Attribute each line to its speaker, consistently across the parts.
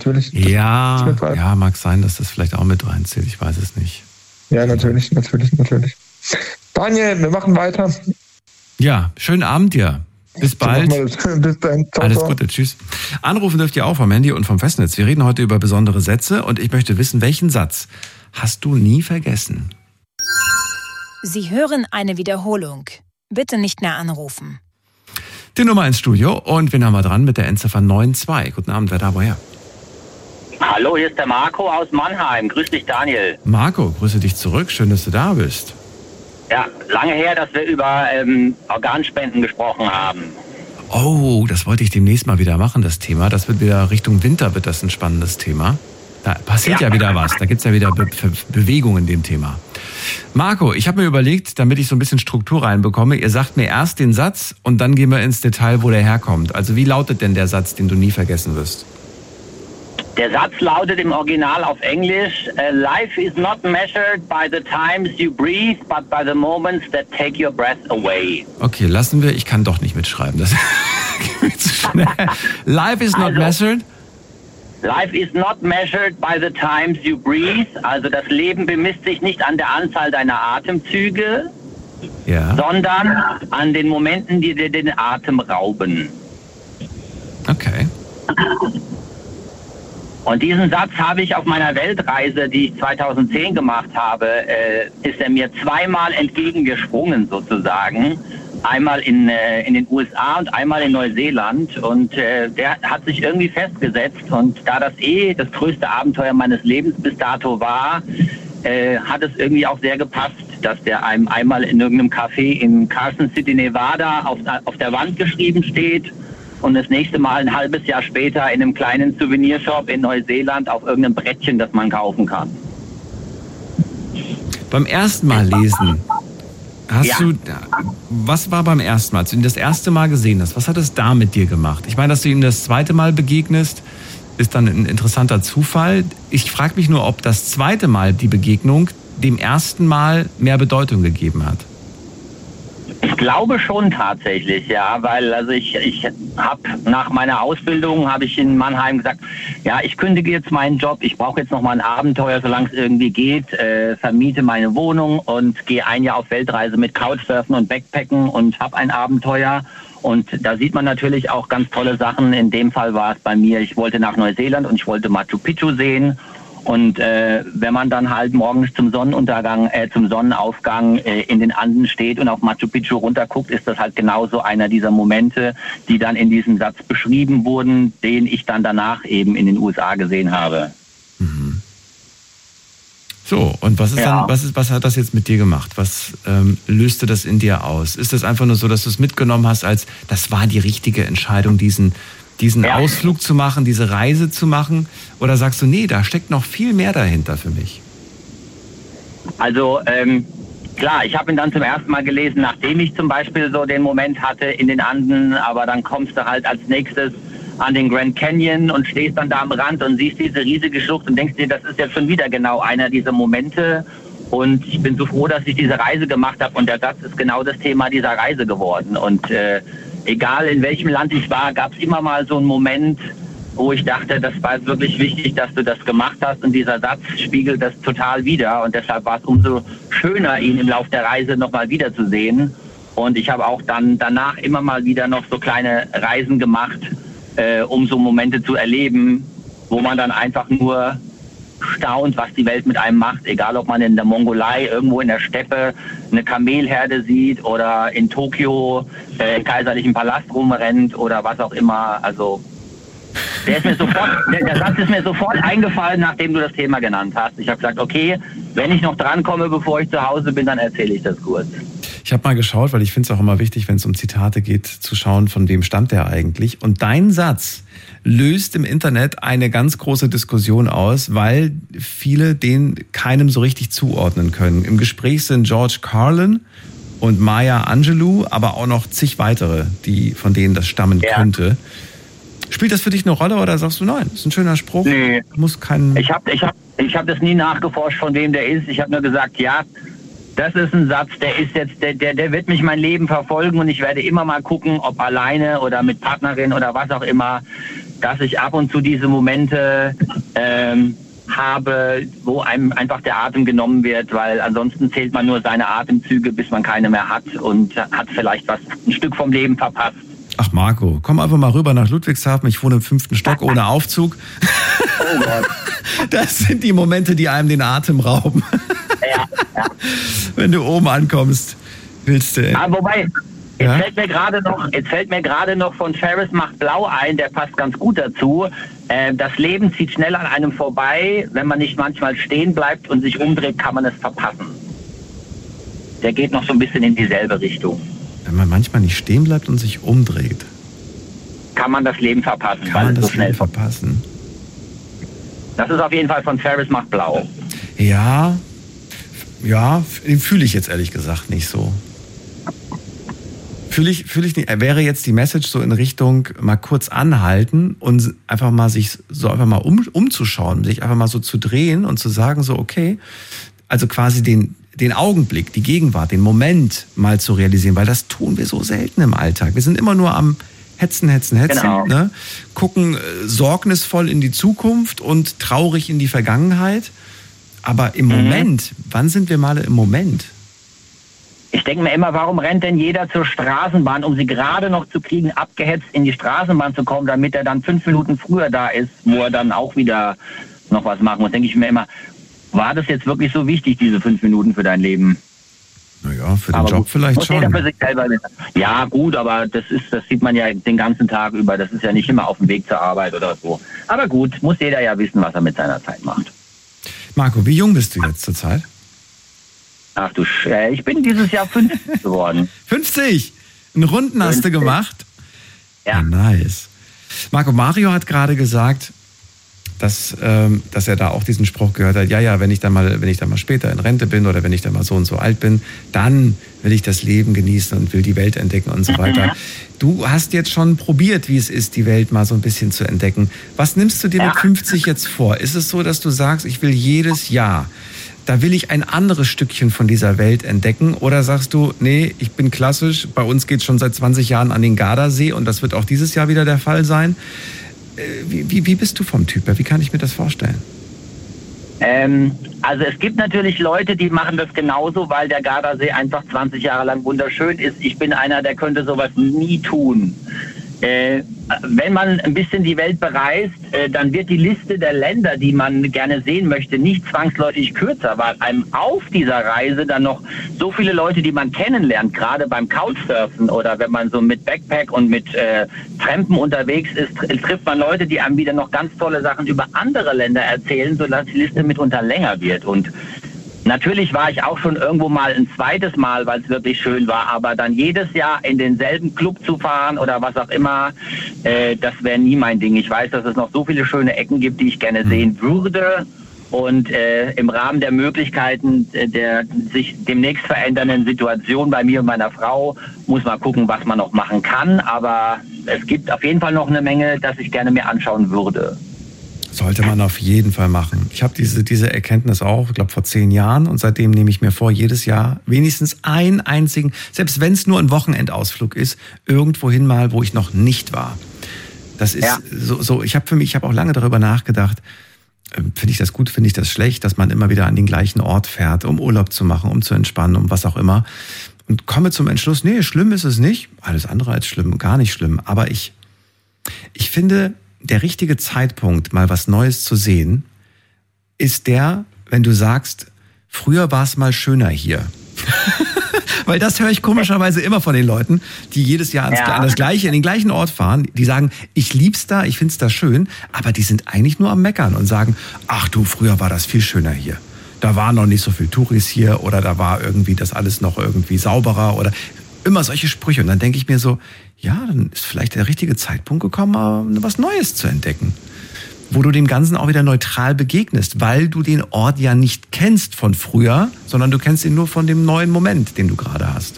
Speaker 1: natürlich.
Speaker 2: Ja, mag sein, dass das vielleicht auch mit reinzählt. Ich weiß es nicht.
Speaker 1: Ja, natürlich. Daniel, wir machen weiter.
Speaker 2: Ja, schönen Abend dir. Bis bald.
Speaker 1: Bis dann. Ciao,
Speaker 2: Alles
Speaker 1: ciao.
Speaker 2: Gute, tschüss. Anrufen dürft ihr auch vom Handy und vom Festnetz. Wir reden heute über besondere Sätze und ich möchte wissen, welchen Satz hast du nie vergessen?
Speaker 3: Sie hören eine Wiederholung. Bitte nicht mehr anrufen.
Speaker 2: Die Nummer ins Studio und wen haben wir dran mit der Endziffer 92? Guten Abend, wer da woher?
Speaker 4: Hallo, hier ist der Marco aus Mannheim. Grüß dich, Daniel.
Speaker 2: Marco, grüße dich zurück. Schön, dass du da bist.
Speaker 4: Ja, lange her, dass wir über Organspenden gesprochen haben.
Speaker 2: Oh, das wollte ich demnächst mal wieder machen, das Thema. Das wird wieder Richtung Winter, wird das ein spannendes Thema. Da passiert ja wieder was. Da gibt's ja wieder Bewegung in dem Thema. Marco, ich habe mir überlegt, damit ich so ein bisschen Struktur reinbekomme, ihr sagt mir erst den Satz und dann gehen wir ins Detail, wo der herkommt. Also wie lautet denn der Satz, den du nie vergessen wirst?
Speaker 4: Der Satz lautet im Original auf Englisch: Life is not measured by the times you breathe, but by the moments that take your breath away.
Speaker 2: Okay, lassen wir. Ich kann doch nicht mitschreiben. Das geht mir zu schnell. Life is not measured?
Speaker 4: Life is not measured by the times you breathe. Also das Leben bemisst sich nicht an der Anzahl deiner Atemzüge, sondern an den Momenten, die dir den Atem rauben.
Speaker 2: Okay.
Speaker 4: Und diesen Satz habe ich auf meiner Weltreise, die ich 2010 gemacht habe, ist er mir zweimal entgegengesprungen sozusagen. Einmal in den USA und einmal in Neuseeland. Und der hat sich irgendwie festgesetzt. Und da das das größte Abenteuer meines Lebens bis dato war, hat es irgendwie auch sehr gepasst, dass der einem einmal in irgendeinem Café in Carson City, Nevada auf der Wand geschrieben steht. Und das nächste Mal ein halbes Jahr später in einem kleinen Souvenirshop in Neuseeland auf irgendeinem Brettchen, das man kaufen kann.
Speaker 2: Beim ersten Mal lesen, was war beim ersten Mal, als du ihn das erste Mal gesehen hast, was hat es da mit dir gemacht? Ich meine, dass du ihm das zweite Mal begegnest, ist dann ein interessanter Zufall. Ich frage mich nur, ob das zweite Mal die Begegnung dem ersten Mal mehr Bedeutung gegeben hat.
Speaker 4: Ich glaube schon tatsächlich, ja, weil also ich habe nach meiner Ausbildung habe ich in Mannheim gesagt, ja, ich kündige jetzt meinen Job, ich brauche jetzt noch mal ein Abenteuer, solange es irgendwie geht, vermiete meine Wohnung und gehe ein Jahr auf Weltreise mit Couchsurfen und Backpacken und habe ein Abenteuer. Und da sieht man natürlich auch ganz tolle Sachen. In dem Fall war es bei mir, ich wollte nach Neuseeland und ich wollte Machu Picchu sehen. Und wenn man dann halt morgens zum Sonnenaufgang in den Anden steht und auf Machu Picchu runterguckt, ist das halt genauso einer dieser Momente, die dann in diesem Satz beschrieben wurden, den ich dann danach eben in den USA gesehen habe.
Speaker 2: Mhm. So, und was hat das jetzt mit dir gemacht? Was löste das in dir aus? Ist das einfach nur so, dass du es mitgenommen hast, als das war die richtige Entscheidung, diesen Ausflug zu machen, diese Reise zu machen? Oder sagst du, nee, da steckt noch viel mehr dahinter für mich?
Speaker 4: Also, klar, ich habe ihn dann zum ersten Mal gelesen, nachdem ich zum Beispiel so den Moment hatte in den Anden, aber dann kommst du halt als nächstes an den Grand Canyon und stehst dann da am Rand und siehst diese riesige Schlucht und denkst dir, das ist jetzt schon wieder genau einer dieser Momente. Und ich bin so froh, dass ich diese Reise gemacht habe und der Satz ist genau das Thema dieser Reise geworden. Und egal in welchem Land ich war, gab es immer mal so einen Moment, wo ich dachte, das war jetzt wirklich wichtig, dass du das gemacht hast. Und dieser Satz spiegelt das total wider. Und deshalb war es umso schöner, ihn im Lauf der Reise nochmal wiederzusehen. Und ich habe auch dann danach immer mal wieder noch so kleine Reisen gemacht, um so Momente zu erleben, wo man dann einfach nur staunt, was die Welt mit einem macht. Egal, ob man in der Mongolei irgendwo in der Steppe eine Kamelherde sieht oder in Tokio im kaiserlichen Palast rumrennt oder was auch immer. Also der Satz ist mir sofort eingefallen, nachdem du das Thema genannt hast. Ich habe gesagt, okay, wenn ich noch drankomme, bevor ich zu Hause bin, dann erzähle ich das kurz.
Speaker 2: Ich habe mal geschaut, weil ich finde es auch immer wichtig, wenn es um Zitate geht, zu schauen, von wem stammt der eigentlich. Und dein Satz löst im Internet eine ganz große Diskussion aus, weil viele den keinem so richtig zuordnen können. Im Gespräch sind George Carlin und Maya Angelou, aber auch noch zig weitere, von denen das stammen könnte. Spielt das für dich eine Rolle oder sagst du, nein, ist ein schöner Spruch?
Speaker 4: Nee.
Speaker 2: Muss kein...
Speaker 4: Ich hab das nie nachgeforscht, von wem der ist. Ich habe nur gesagt, ja, das ist ein Satz, der ist jetzt, der wird mich mein Leben verfolgen und ich werde immer mal gucken, ob alleine oder mit Partnerin oder was auch immer, dass ich ab und zu diese Momente habe, wo einem einfach der Atem genommen wird, weil ansonsten zählt man nur seine Atemzüge, bis man keine mehr hat und hat vielleicht ein Stück vom Leben verpasst.
Speaker 2: Ach Marco, komm einfach mal rüber nach Ludwigshafen. Ich wohne im 5. Stock ohne Aufzug.
Speaker 4: Oh Gott.
Speaker 2: Das sind die Momente, die einem den Atem rauben.
Speaker 4: Ja.
Speaker 2: Wenn du oben ankommst, willst du...
Speaker 4: Aber wobei, jetzt
Speaker 2: Ja?
Speaker 4: fällt mir gerade noch von Ferris macht blau ein, der passt ganz gut dazu. Das Leben zieht schnell an einem vorbei. Wenn man nicht manchmal stehen bleibt und sich umdreht, kann man es verpassen. Der geht noch so ein bisschen in dieselbe Richtung.
Speaker 2: Wenn man manchmal nicht stehen bleibt und sich umdreht,
Speaker 4: Kann man das Leben verpassen,
Speaker 2: kann
Speaker 4: weil
Speaker 2: man
Speaker 4: es so
Speaker 2: das
Speaker 4: schnell
Speaker 2: Leben verpassen.
Speaker 4: Das ist auf jeden Fall von Ferris macht blau.
Speaker 2: Ja, den fühle ich jetzt ehrlich gesagt nicht so. Fühle ich nicht. Wäre jetzt die Message so in Richtung mal kurz anhalten und einfach mal sich so einfach mal umzuschauen, sich einfach mal so zu drehen und zu sagen so, okay, also quasi den Augenblick, die Gegenwart, den Moment mal zu realisieren, weil das tun wir so selten im Alltag. Wir sind immer nur am Hetzen,
Speaker 4: Genau.
Speaker 2: ne? Gucken sorgnisvoll in die Zukunft und traurig in die Vergangenheit. Aber im Moment, wann sind wir mal im Moment?
Speaker 4: Ich denke mir immer, warum rennt denn jeder zur Straßenbahn, um sie gerade noch zu kriegen, abgehetzt in die Straßenbahn zu kommen, damit er dann 5 Minuten früher da ist, wo er dann auch wieder noch was machen muss. Denke ich mir immer, war das jetzt wirklich so wichtig, diese 5 Minuten für dein Leben?
Speaker 2: Naja, für den
Speaker 4: Aber
Speaker 2: Job
Speaker 4: gut,
Speaker 2: vielleicht
Speaker 4: muss jeder
Speaker 2: schon.
Speaker 4: für sich selber wissen. Ja, gut, aber das sieht man ja den ganzen Tag über. Das ist ja nicht immer auf dem Weg zur Arbeit oder so. Aber gut, muss jeder ja wissen, was er mit seiner Zeit macht.
Speaker 2: Marco, wie jung bist du jetzt zurzeit?
Speaker 4: Ach du ich bin dieses Jahr 50 geworden.
Speaker 2: 50! Einen Runden hast du
Speaker 4: 50.
Speaker 2: gemacht?
Speaker 4: Ja.
Speaker 2: Nice. Marco, Mario hat gerade gesagt, dass er da auch diesen Spruch gehört hat, ja, wenn ich dann mal später in Rente bin oder wenn ich dann mal so und so alt bin, dann will ich das Leben genießen und will die Welt entdecken und so weiter. Du hast jetzt schon probiert, wie es ist, die Welt mal so ein bisschen zu entdecken. Was nimmst du dir mit 50 jetzt vor? Ist es so, dass du sagst, ich will jedes Jahr, da will ich ein anderes Stückchen von dieser Welt entdecken? Oder sagst du, nee, ich bin klassisch, bei uns geht es schon seit 20 Jahren an den Gardasee und das wird auch dieses Jahr wieder der Fall sein? Wie bist du vom Typ her? Wie kann ich mir das vorstellen?
Speaker 4: Also es gibt natürlich Leute, die machen das genauso, weil der Gardasee einfach 20 Jahre lang wunderschön ist. Ich bin einer, der könnte sowas nie tun. Wenn man ein bisschen die Welt bereist, dann wird die Liste der Länder, die man gerne sehen möchte, nicht zwangsläufig kürzer, weil einem auf dieser Reise dann noch so viele Leute, die man kennenlernt, gerade beim Couchsurfen oder wenn man so mit Backpack und mit Trampen unterwegs ist, trifft man Leute, die einem wieder noch ganz tolle Sachen über andere Länder erzählen, sodass die Liste mitunter länger wird. Und natürlich war ich auch schon irgendwo mal ein zweites Mal, weil es wirklich schön war, aber dann jedes Jahr in denselben Club zu fahren oder was auch immer, das wäre nie mein Ding. Ich weiß, dass es noch so viele schöne Ecken gibt, die ich gerne sehen würde und im Rahmen der Möglichkeiten der sich demnächst verändernden Situation bei mir und meiner Frau muss man gucken, was man noch machen kann, aber es gibt auf jeden Fall noch eine Menge, das ich gerne mir anschauen würde.
Speaker 2: Sollte man auf jeden Fall machen. Ich habe diese Erkenntnis auch, ich glaube, vor 10 Jahren. Und seitdem nehme ich mir vor, jedes Jahr wenigstens einen einzigen, selbst wenn es nur ein Wochenendausflug ist, irgendwohin mal, wo ich noch nicht war. Das ist so. Ich habe auch lange darüber nachgedacht, finde ich das gut, finde ich das schlecht, dass man immer wieder an den gleichen Ort fährt, um Urlaub zu machen, um zu entspannen, um was auch immer. Und komme zum Entschluss, nee, schlimm ist es nicht. Alles andere als schlimm, gar nicht schlimm. Aber ich finde, der richtige Zeitpunkt, mal was Neues zu sehen, ist der, wenn du sagst, früher war es mal schöner hier. Weil das höre ich komischerweise immer von den Leuten, die jedes Jahr an den gleichen Ort fahren. Die sagen, ich lieb's da, ich find's da schön, aber die sind eigentlich nur am Meckern und sagen, ach du, früher war das viel schöner hier. Da waren noch nicht so viel Touris hier oder da war irgendwie das alles noch irgendwie sauberer oder immer solche Sprüche. Und dann denke ich mir so, ja, dann ist vielleicht der richtige Zeitpunkt gekommen, mal was Neues zu entdecken. Wo du dem Ganzen auch wieder neutral begegnest, weil du den Ort ja nicht kennst von früher, sondern du kennst ihn nur von dem neuen Moment, den du gerade hast.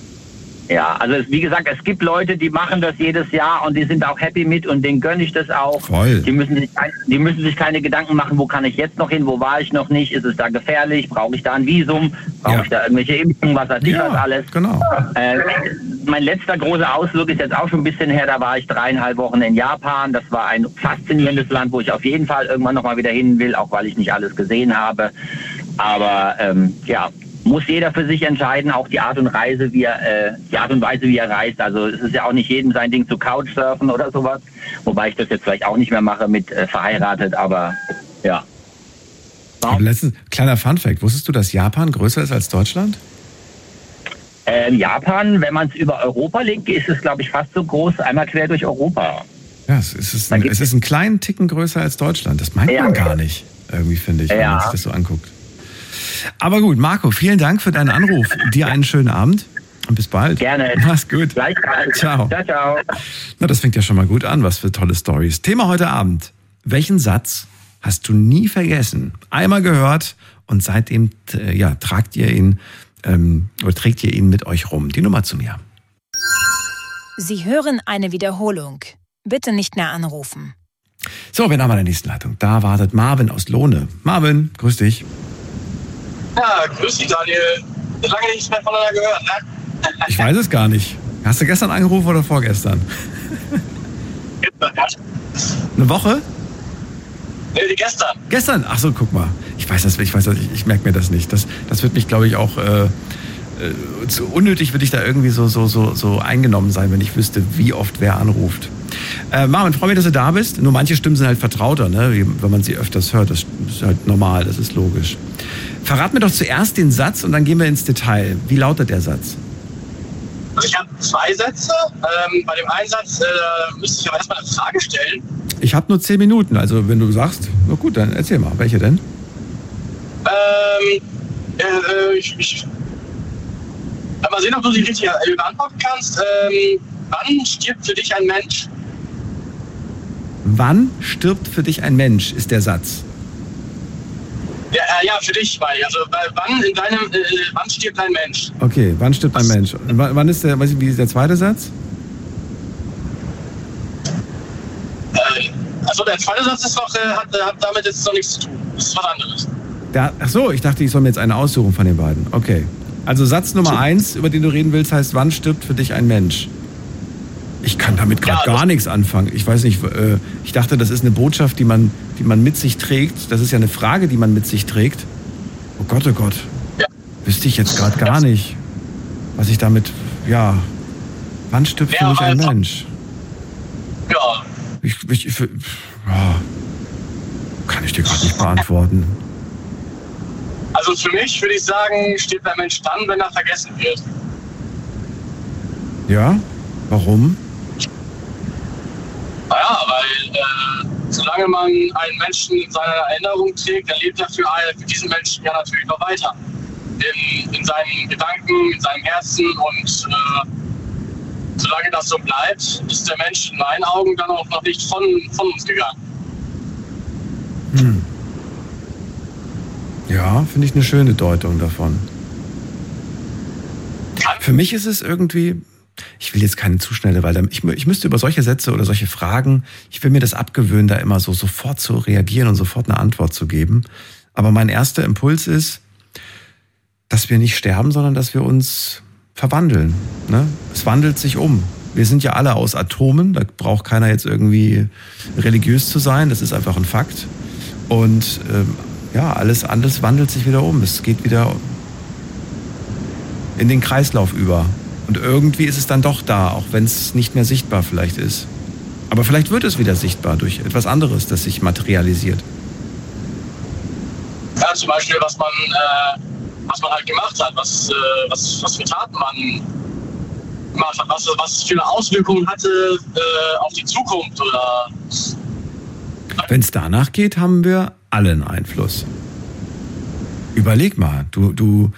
Speaker 4: Ja, also wie gesagt, es gibt Leute, die machen das jedes Jahr und die sind auch happy mit und denen gönne ich das auch.
Speaker 2: Voll.
Speaker 4: Die müssen sich keine Gedanken machen, wo kann ich jetzt noch hin, wo war ich noch nicht, ist es da gefährlich, brauche ich da ein Visum, brauche ich da irgendwelche Impfungen, was weiß ich was alles.
Speaker 2: Genau.
Speaker 4: mein letzter großer Ausflug ist jetzt auch schon ein bisschen her. Da war ich 3,5 Wochen in Japan. Das war ein faszinierendes Land, wo ich auf jeden Fall irgendwann nochmal wieder hin will, auch weil ich nicht alles gesehen habe. Aber muss jeder für sich entscheiden, auch die Art und Weise, wie er reist. Also es ist ja auch nicht jedem sein Ding zu Couchsurfen oder sowas. Wobei ich das jetzt vielleicht auch nicht mehr mache mit verheiratet, aber ja.
Speaker 2: Aber letztens, kleiner Funfact, wusstest du, dass Japan größer ist als Deutschland?
Speaker 4: Japan, wenn man es über Europa legt, ist es, glaube ich, fast so groß, einmal quer durch Europa.
Speaker 2: Ja, es ist einen kleinen Ticken größer als Deutschland. Das meint man gar nicht, irgendwie, finde ich, wenn man sich das so anguckt. Aber gut, Marco, vielen Dank für deinen Anruf. Dir einen schönen Abend und bis bald.
Speaker 4: Gerne.
Speaker 2: Mach's gut.
Speaker 4: Gleichfalls.
Speaker 2: Ciao.
Speaker 4: Ciao, ciao.
Speaker 2: Na, das fängt ja schon mal gut an. Was für tolle Storys. Thema heute Abend. Welchen Satz hast du nie vergessen? Einmal gehört und seitdem trägt ihr ihn mit euch rum. Die Nummer zu mir.
Speaker 3: Sie hören eine Wiederholung. Bitte nicht mehr anrufen.
Speaker 2: So, wir haben an der nächsten Leitung. Da wartet Marvin aus Lohne. Marvin, grüß dich.
Speaker 5: Ja, grüß dich, Daniel. Lange nichts mehr voneinander gehört, ne?
Speaker 2: Ich weiß es gar nicht. Hast du gestern angerufen oder vorgestern?
Speaker 5: Gestern.
Speaker 2: Eine Woche?
Speaker 5: Nee, gestern.
Speaker 2: Gestern? Ach so, guck mal. Ich merke mir das nicht. Das wird mich, glaube ich, auch zu unnötig würde ich da irgendwie so eingenommen sein, wenn ich wüsste, wie oft wer anruft. Marvin, freue mich, dass du da bist. Nur manche Stimmen sind halt vertrauter, ne? Wenn man sie öfters hört. Das ist halt normal, das ist logisch. Verrat mir doch zuerst den Satz und dann gehen wir ins Detail. Wie lautet der Satz?
Speaker 5: Also ich habe 2 Sätze. Bei dem einen Satz müsste ich aber erstmal eine Frage stellen.
Speaker 2: Ich habe nur 10 Minuten, also wenn du sagst, na gut, dann erzähl mal. Welche denn?
Speaker 5: Mal sehen, ob du sie richtig beantworten kannst. Wann stirbt für dich ein Mensch?
Speaker 2: Wann stirbt für dich ein Mensch, ist der Satz.
Speaker 5: Ja, für dich, meine ich. Also wann stirbt ein Mensch?
Speaker 2: Okay, wann stirbt ein Mensch? Wann ist wie ist der zweite Satz?
Speaker 5: Also der zweite Satz ist noch, hat damit jetzt noch nichts zu tun. Das ist was anderes.
Speaker 2: Ach so, ich dachte, ich soll mir jetzt eine aussuchen von den beiden. Okay. Also Satz Nummer 1, über den du reden willst, heißt, wann stirbt für dich ein Mensch? Ich kann damit gerade gar nichts anfangen. Ich weiß nicht, ich dachte, das ist eine Botschaft, die man mit sich trägt. Das ist ja eine Frage, die man mit sich trägt. Oh Gott. Ja. Wüsste ich jetzt gerade gar nicht, was ich damit, wann stirbt für mich ein Mensch?
Speaker 5: Ja.
Speaker 2: Kann ich dir gerade nicht beantworten.
Speaker 5: Also für mich würde ich sagen, stirbt ein Mensch dann, wenn er vergessen wird.
Speaker 2: Ja? Warum?
Speaker 5: Naja, weil solange man einen Menschen in seiner Erinnerung trägt, dann lebt er für diesen Menschen ja natürlich noch weiter. In seinen Gedanken, in seinem Herzen und solange das so bleibt, ist der Mensch in meinen Augen dann auch noch nicht von uns gegangen.
Speaker 2: Ja, finde ich eine schöne Deutung davon. Für mich ist es irgendwie, ich will jetzt keine zu schnelle, weil ich müsste über solche Sätze oder solche Fragen, ich will mir das abgewöhnen, da immer so sofort zu reagieren und sofort eine Antwort zu geben. Aber mein erster Impuls ist, dass wir nicht sterben, sondern dass wir uns verwandeln. Ne? Es wandelt sich um. Wir sind ja alle aus Atomen, da braucht keiner jetzt irgendwie religiös zu sein, das ist einfach ein Fakt. Und alles wandelt sich wieder um. Es geht wieder in den Kreislauf über. Und irgendwie ist es dann doch da, auch wenn es nicht mehr sichtbar vielleicht ist. Aber vielleicht wird es wieder sichtbar durch etwas anderes, das sich materialisiert.
Speaker 5: Ja, zum Beispiel, was man halt gemacht hat, was für Taten man gemacht hat, was für eine Auswirkung hatte auf die Zukunft oder.
Speaker 2: Wenn es danach geht, haben wir alle einen Einfluss. Überleg mal, du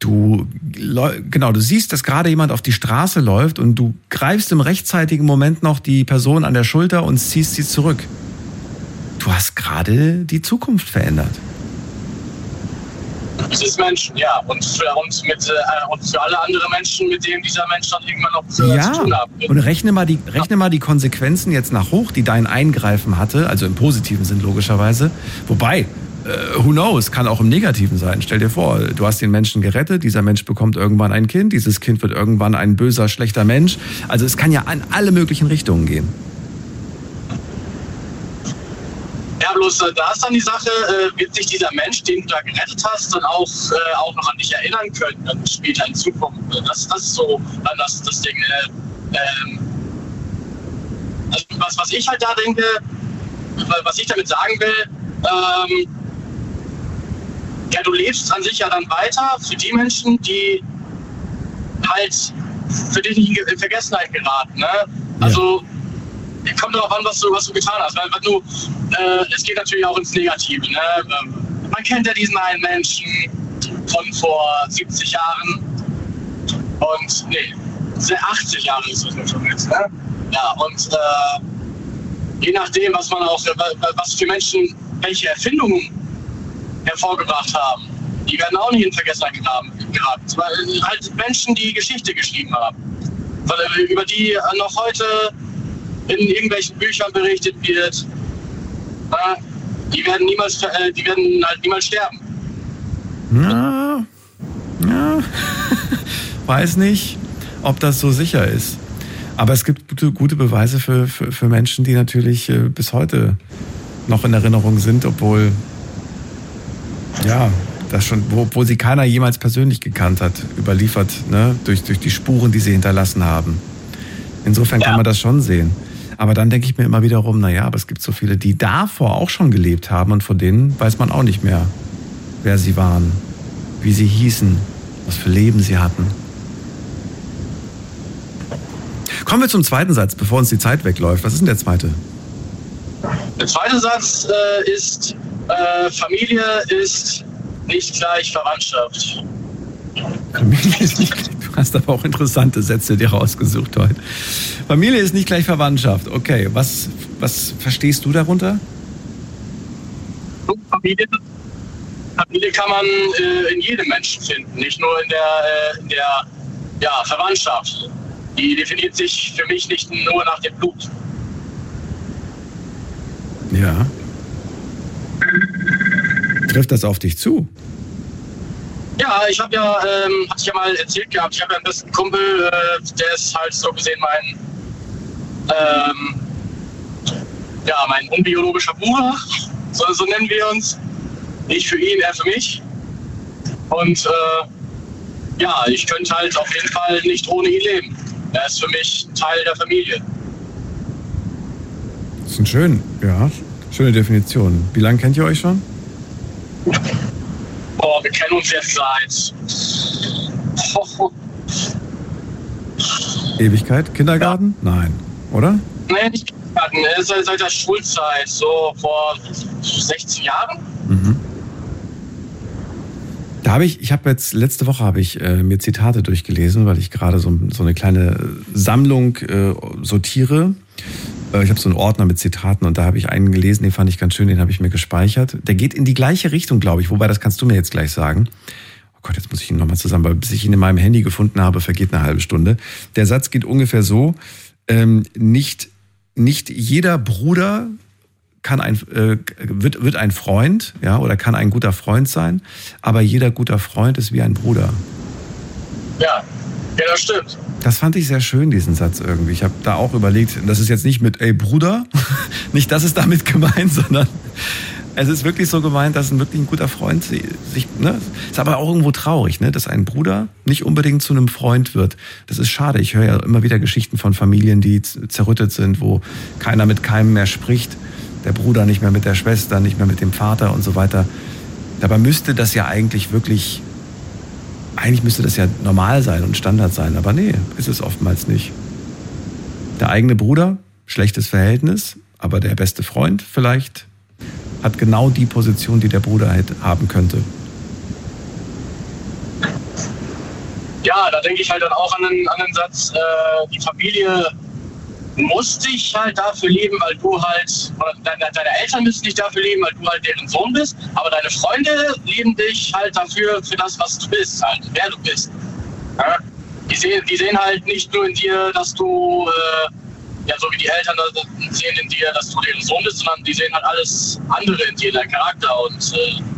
Speaker 2: siehst, dass gerade jemand auf die Straße läuft und du greifst im rechtzeitigen Moment noch die Person an der Schulter und ziehst sie zurück. Du hast gerade die Zukunft verändert.
Speaker 5: Dieses Menschen, ja. Und für alle anderen Menschen, mit denen dieser Mensch dann irgendwann noch zu tun haben wird.
Speaker 2: Und rechne mal die Konsequenzen jetzt nach hoch, die dein Eingreifen hatte, also im positiven Sinn logischerweise. Wobei, who knows, kann auch im Negativen sein. Stell dir vor, du hast den Menschen gerettet, dieser Mensch bekommt irgendwann ein Kind, dieses Kind wird irgendwann ein böser, schlechter Mensch. Also es kann ja in alle möglichen Richtungen gehen.
Speaker 5: Ja, bloß da ist dann die Sache, wird sich dieser Mensch, den du da gerettet hast, dann auch noch an dich erinnern können, dann später in Zukunft. Das ist so dann das Ding. Also was ich halt da denke, was ich damit sagen will, ja, du lebst an sich ja dann weiter für die Menschen, die halt für dich nicht in Vergessenheit geraten. Ne? Also kommt darauf an, was du getan hast. Weil du, es geht natürlich auch ins Negative. Ne? Man kennt ja diesen einen Menschen von vor 70 Jahren und 80 Jahre ist das schon jetzt. Ne? Ja, und je nachdem, was für Menschen welche Erfindungen hervorgebracht haben, die werden auch nicht in Vergessenheit geraten. Weil halt Menschen, die Geschichte geschrieben haben, über die noch heute in irgendwelchen Büchern berichtet wird, die werden halt niemals sterben.
Speaker 2: Ja. Weiß nicht, ob das so sicher ist. Aber es gibt gute Beweise für Menschen, die natürlich bis heute noch in Erinnerung sind, obwohl das schon, obwohl sie keiner jemals persönlich gekannt hat, überliefert, ne, durch die Spuren, die sie hinterlassen haben. Insofern kann man das schon sehen. Aber dann denke ich mir immer wiederum, aber es gibt so viele, die davor auch schon gelebt haben und von denen weiß man auch nicht mehr, wer sie waren, wie sie hießen, was für Leben sie hatten. Kommen wir zum zweiten Satz, bevor uns die Zeit wegläuft. Was ist denn der zweite?
Speaker 5: Der zweite Satz ist, Familie ist nicht gleich Verwandtschaft.
Speaker 2: Familie ist nicht gleich, du hast aber auch interessante Sätze dir rausgesucht heute. Familie ist nicht gleich Verwandtschaft. Okay, was verstehst du darunter?
Speaker 5: Familie kann man in jedem Menschen finden, nicht nur in der Verwandtschaft. Die definiert sich für mich nicht nur nach dem Blut.
Speaker 2: Ja. Trifft das auf dich zu?
Speaker 5: Ja, hatte ich ja mal erzählt gehabt, ich habe ja einen besten Kumpel, der ist halt so gesehen mein unbiologischer Bruder, so nennen wir uns. Ich für ihn, er für mich. Und ich könnte halt auf jeden Fall nicht ohne ihn leben. Er ist für mich ein Teil der Familie.
Speaker 2: Das ist schöne Definition. Wie lange kennt ihr euch schon?
Speaker 5: Wir kennen uns jetzt seit
Speaker 2: Ewigkeit? Kindergarten? Ja. Nein, oder?
Speaker 5: Nee, nicht Kindergarten. Seit der Schulzeit, so vor 16 Jahren.
Speaker 2: Mhm. Letzte Woche mir Zitate durchgelesen, weil ich gerade so eine kleine Sammlung sortiere. Ich habe so einen Ordner mit Zitaten und da habe ich einen gelesen, den fand ich ganz schön, den habe ich mir gespeichert. Der geht in die gleiche Richtung, glaube ich, wobei das kannst du mir jetzt gleich sagen. Oh Gott, jetzt muss ich ihn nochmal zusammen, weil bis ich ihn in meinem Handy gefunden habe, vergeht eine halbe Stunde. Der Satz geht ungefähr so, nicht jeder Bruder wird ein Freund, ja, oder kann ein guter Freund sein, aber jeder guter Freund ist wie ein Bruder.
Speaker 5: Ja, das stimmt.
Speaker 2: Das fand ich sehr schön, diesen Satz irgendwie. Ich habe da auch überlegt, das ist jetzt nicht mit, ey Bruder, nicht das ist damit gemeint, sondern es ist wirklich so gemeint, dass wirklich ein guter Freund sich, ne, ist aber auch irgendwo traurig, ne, dass ein Bruder nicht unbedingt zu einem Freund wird. Das ist schade. Ich höre ja immer wieder Geschichten von Familien, die zerrüttet sind, wo keiner mit keinem mehr spricht. Der Bruder nicht mehr mit der Schwester, nicht mehr mit dem Vater und so weiter. Dabei müsste das ja eigentlich müsste das ja normal sein und Standard sein. Aber nee, ist es oftmals nicht. Der eigene Bruder, schlechtes Verhältnis, aber der beste Freund vielleicht hat genau die Position, die der Bruder haben könnte.
Speaker 5: Ja, da denke ich halt dann auch an den Satz, die Familie muss dich halt dafür lieben, weil du halt, oder deine Eltern müssen dich dafür lieben, weil du halt deren Sohn bist, aber deine Freunde lieben dich halt dafür, für das, was du bist, halt, wer du bist. Ja? Die sehen halt nicht nur in dir, dass du ja, so wie die Eltern das sehen in dir, dass du deren Sohn bist, sondern die sehen halt alles andere in dir, dein Charakter und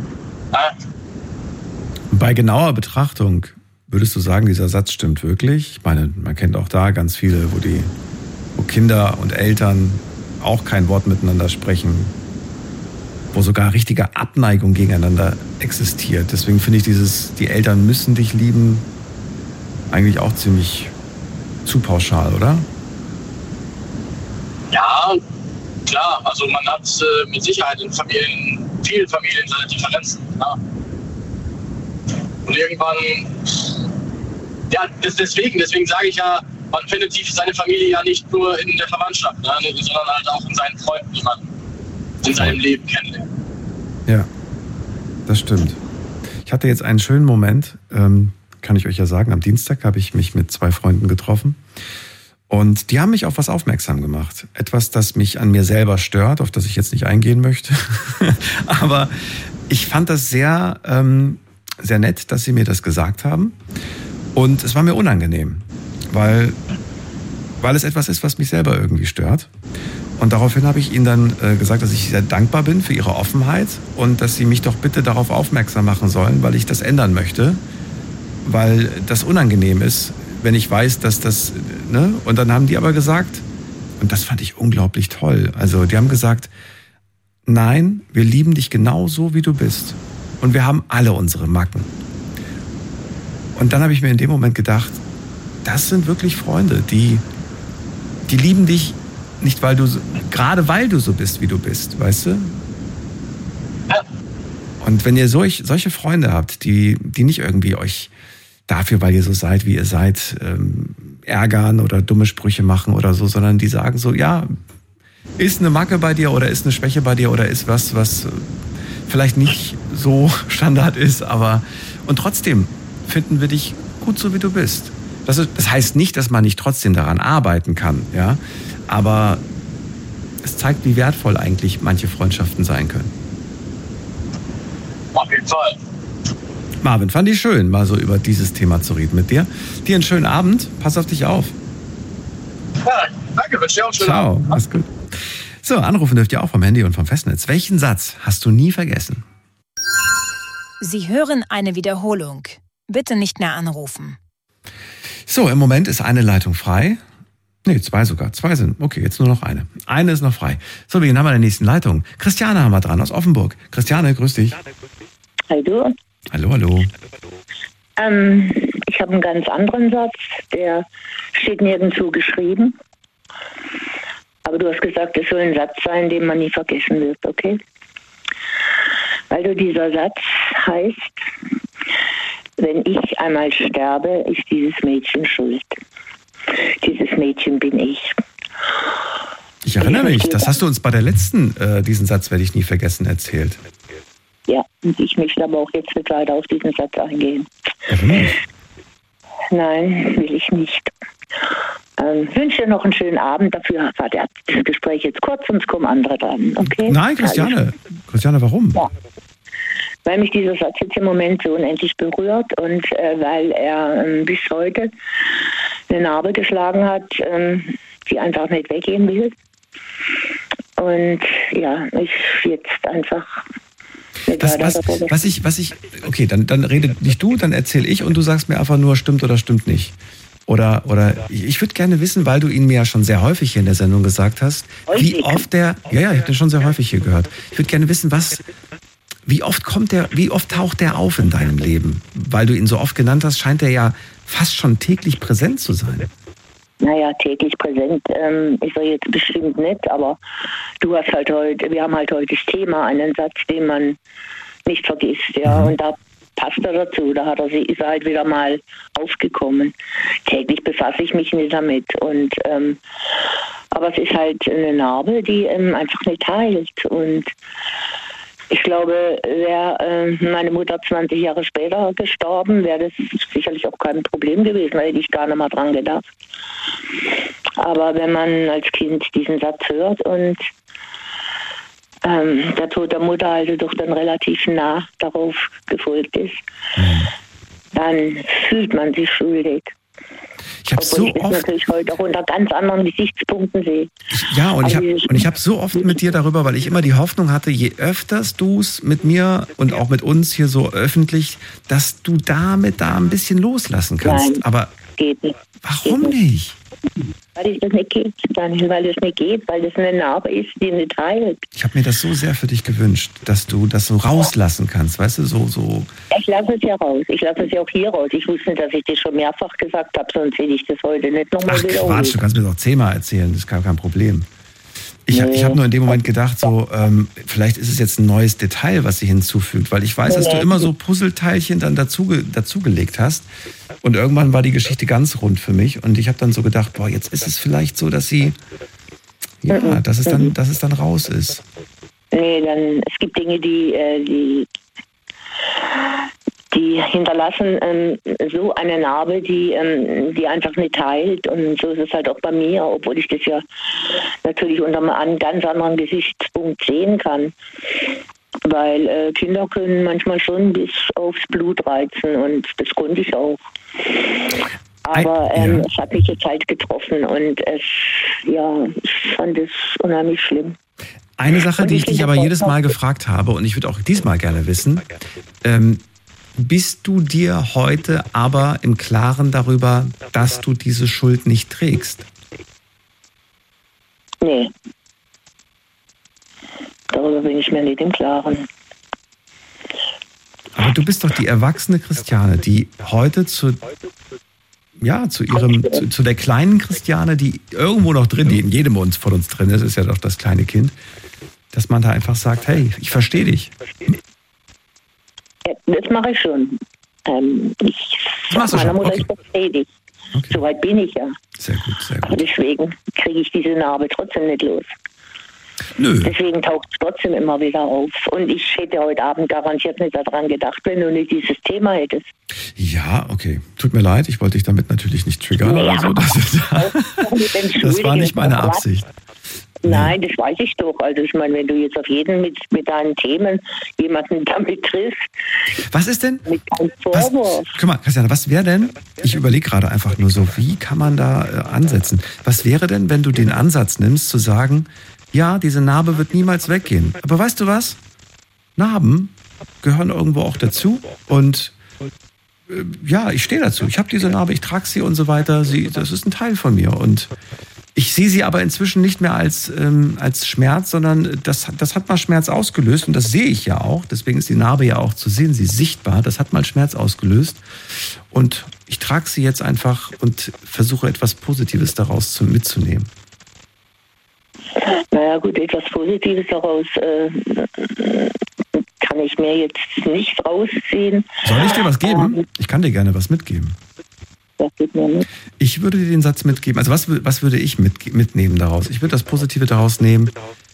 Speaker 2: Bei genauer Betrachtung würdest du sagen, dieser Satz stimmt wirklich? Ich meine, man kennt auch da ganz viele, wo Kinder und Eltern auch kein Wort miteinander sprechen, wo sogar richtige Abneigung gegeneinander existiert. Deswegen finde ich die Eltern müssen dich lieben, eigentlich auch ziemlich zu pauschal, oder?
Speaker 5: Ja, klar. Also man hat mit Sicherheit in vielen Familien seine Differenzen. Ja. Und irgendwann, ja, deswegen sage ich ja, man findet seine Familie ja nicht nur in der Verwandtschaft, ne, sondern halt auch in seinen Freunden, die man in seinem Leben kennenlernt.
Speaker 2: Ja, das stimmt. Ich hatte jetzt einen schönen Moment, kann ich euch ja sagen, am Dienstag habe ich mich mit 2 Freunden getroffen und die haben mich auf was aufmerksam gemacht. Etwas, das mich an mir selber stört, auf das ich jetzt nicht eingehen möchte. Aber ich fand das sehr, sehr nett, dass sie mir das gesagt haben und es war mir unangenehm, weil es etwas ist, was mich selber irgendwie stört. Und daraufhin habe ich ihnen dann gesagt, dass ich sehr dankbar bin für ihre Offenheit und dass sie mich doch bitte darauf aufmerksam machen sollen, weil ich das ändern möchte, weil das unangenehm ist, wenn ich weiß, dass das, ne? Und dann haben die aber gesagt, und das fand ich unglaublich toll, also die haben gesagt, nein, wir lieben dich genau so, wie du bist. Und wir haben alle unsere Macken. Und dann habe ich mir in dem Moment gedacht, das sind wirklich Freunde, die lieben dich nicht, gerade weil du so bist, wie du bist, weißt du? Und wenn ihr solche Freunde habt, die nicht irgendwie euch dafür, weil ihr so seid, wie ihr seid, ärgern oder dumme Sprüche machen oder so, sondern die sagen so, ja, ist eine Macke bei dir oder ist eine Schwäche bei dir oder ist was vielleicht nicht so Standard ist, und trotzdem finden wir dich gut so, wie du bist. Das heißt nicht, dass man nicht trotzdem daran arbeiten kann, ja, aber es zeigt, wie wertvoll eigentlich manche Freundschaften sein können.
Speaker 5: Auf jeden Fall.
Speaker 2: Marvin, fand ich schön, mal so über dieses Thema zu reden mit dir. Dir einen schönen Abend, pass auf dich auf.
Speaker 5: Ja, danke, wünsche dir auch einen schönen Abend.
Speaker 2: Ciao, mach's gut. So, anrufen dürft ihr auch vom Handy und vom Festnetz. Welchen Satz hast du nie vergessen?
Speaker 3: Sie hören eine Wiederholung. Bitte nicht mehr anrufen.
Speaker 2: So, im Moment ist eine Leitung frei. Nee, 2 sogar. 2 sind. Okay, jetzt nur noch eine. Eine ist noch frei. So, wir haben wir in der nächsten Leitung. Christiane haben wir dran aus Offenburg. Christiane, grüß dich.
Speaker 6: Hallo.
Speaker 2: Hallo.
Speaker 6: Ich habe einen ganz anderen Satz, der steht nirgendwo geschrieben. Aber du hast gesagt, es soll ein Satz sein, den man nie vergessen wird, okay? Also dieser Satz heißt, wenn ich einmal sterbe, ist dieses Mädchen schuld. Dieses Mädchen bin ich.
Speaker 2: Ich erinnere mich, das hast du uns bei der letzten, diesen Satz werde ich nie vergessen, erzählt.
Speaker 6: Ja, und ich möchte aber auch jetzt nicht weiter auf diesen Satz eingehen.
Speaker 2: Warum? Nein,
Speaker 6: will ich nicht. Wünsche dir noch einen schönen Abend. Dafür war das Gespräch jetzt kurz, sonst kommen andere dran. Okay?
Speaker 2: Nein, Christiane. Christiane, warum?
Speaker 6: Ja. Weil mich dieser Satz jetzt im Moment so unendlich berührt und weil er bis heute eine Narbe geschlagen hat, die einfach nicht weggehen will. Und ja, ich jetzt einfach...
Speaker 2: Okay, dann rede nicht du, dann erzähle ich und du sagst mir einfach nur, stimmt oder stimmt nicht. Oder ich würde gerne wissen, weil du ihn mir ja schon sehr häufig hier in der Sendung gesagt hast, wie oft ich habe den schon sehr häufig hier gehört. Ich würde gerne wissen, wie oft taucht der auf in deinem Leben? Weil du ihn so oft genannt hast, scheint er ja fast schon täglich präsent zu sein.
Speaker 6: Naja, täglich präsent ist er jetzt bestimmt nicht, aber wir haben halt heute das Thema, einen Satz, den man nicht vergisst, ja, und da passt er dazu, ist er halt wieder mal aufgekommen. Täglich befasse ich mich nicht damit und aber es ist halt eine Narbe, die einfach nicht heilt und ich glaube, wäre meine Mutter 20 Jahre später gestorben, wäre das sicherlich auch kein Problem gewesen, da hätte ich gar nicht mal dran gedacht. Aber wenn man als Kind diesen Satz hört und der Tod der Mutter also doch dann relativ nah darauf gefolgt ist, dann fühlt man sich schuldig.
Speaker 2: Ich habe so
Speaker 6: das
Speaker 2: oft
Speaker 6: natürlich heute auch unter ganz anderen Gesichtspunkten sehe.
Speaker 2: Ich habe so oft mit dir darüber, weil ich immer die Hoffnung hatte, je öfters du es mit mir und auch mit uns hier so öffentlich, dass du damit da ein bisschen loslassen kannst.
Speaker 6: Nein,
Speaker 2: aber
Speaker 6: geht nicht.
Speaker 2: Warum nicht?
Speaker 6: Weil das nicht geht, Daniel, weil das nicht geht, weil das eine Narbe ist, die nicht heilt.
Speaker 2: Ich habe mir das so sehr für dich gewünscht, dass du das so rauslassen kannst, weißt du, so.
Speaker 6: Ich lasse es ja raus. Ich lasse es ja auch hier raus. Ich wusste nicht, dass ich das schon mehrfach gesagt habe, sonst will ich das heute nicht nochmal wiederholen.
Speaker 2: Quatsch, du kannst mir das auch 10-mal erzählen, das ist kein Problem. Ich habe nur in dem Moment gedacht, so vielleicht ist es jetzt ein neues Detail, was sie hinzufügt, weil ich weiß, dass du immer so Puzzleteilchen dann dazugelegt hast und irgendwann war die Geschichte ganz rund für mich und ich habe dann so gedacht, boah, jetzt ist es vielleicht so, dass sie, dass es dann raus ist.
Speaker 6: Nee, es gibt Dinge, die hinterlassen so eine Narbe, die einfach nicht heilt. Und so ist es halt auch bei mir, obwohl ich das ja natürlich unter einem ganz anderen Gesichtspunkt sehen kann. Weil Kinder können manchmal schon bis aufs Blut reizen und das konnte ich auch. Aber es hat mich jetzt halt getroffen und ich fand es unheimlich schlimm.
Speaker 2: Eine Sache, die ich dich aber jedes Mal gefragt habe und ich würde auch diesmal gerne wissen, bist du dir heute aber im Klaren darüber, dass du diese Schuld nicht trägst?
Speaker 6: Nee. Darüber bin ich mir nicht im Klaren.
Speaker 2: Aber du bist doch die erwachsene Christiane, die heute zu der kleinen Christiane, die irgendwo noch drin, die in jedem von uns drin ist ja doch das kleine Kind, dass man da einfach sagt, hey, ich verstehe dich.
Speaker 6: Das mache ich schon. Ich sage meiner Mutter, ich verstehe dich. Okay. Soweit bin ich ja.
Speaker 2: Sehr gut, sehr gut.
Speaker 6: Aber deswegen kriege ich diese Narbe trotzdem nicht los.
Speaker 2: Nö.
Speaker 6: Deswegen taucht es trotzdem immer wieder auf. Und ich hätte heute Abend garantiert nicht daran gedacht, wenn du nicht dieses Thema hättest.
Speaker 2: Ja, okay. Tut mir leid, ich wollte dich damit natürlich nicht triggern oder so. Das war nicht meine Absicht.
Speaker 6: Nein, das weiß ich doch. Also ich meine, wenn du jetzt auf jeden mit deinen Themen jemanden damit triffst.
Speaker 2: Was ist denn?
Speaker 6: Mit keinem Vorwurf.
Speaker 2: Guck mal, Christiane, was wäre denn, ich überlege gerade einfach nur so, wie kann man da ansetzen? Was wäre denn, wenn du den Ansatz nimmst, zu sagen, ja, diese Narbe wird niemals weggehen. Aber weißt du was? Narben gehören irgendwo auch dazu und ich stehe dazu. Ich habe diese Narbe, ich trage sie und so weiter. Das ist ein Teil von mir und ich sehe sie aber inzwischen nicht mehr als Schmerz, sondern das hat mal Schmerz ausgelöst und das sehe ich ja auch. Deswegen ist die Narbe ja auch zu sehen, sie ist sichtbar. Das hat mal Schmerz ausgelöst und ich trage sie jetzt einfach und versuche etwas Positives daraus mitzunehmen.
Speaker 6: Naja gut, etwas Positives daraus kann ich mir jetzt nicht rausziehen.
Speaker 2: Soll ich dir was geben? Ich kann dir gerne was mitgeben.
Speaker 6: Das geht mir nicht.
Speaker 2: Ich würde dir den Satz mitgeben. Also was würde ich mitnehmen daraus? Ich würde das Positive daraus nehmen.